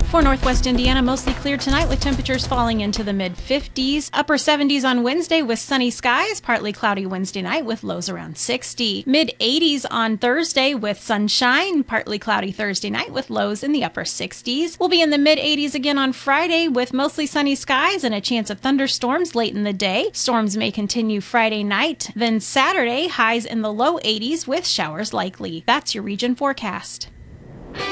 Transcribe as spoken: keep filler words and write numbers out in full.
For Northwest Indiana, mostly clear tonight with temperatures falling into the mid fifties. Upper seventies on Wednesday with sunny skies. Partly cloudy Wednesday night with lows around sixty. Mid eighties on Thursday with sunshine. Partly cloudy Thursday night with lows in the upper sixties. We'll be in the mid eighties again on Friday with mostly sunny skies and a chance of thunderstorms late in the day. Storms may continue Friday night. Then Saturday, highs in the low eighties with showers likely. That's your region forecast.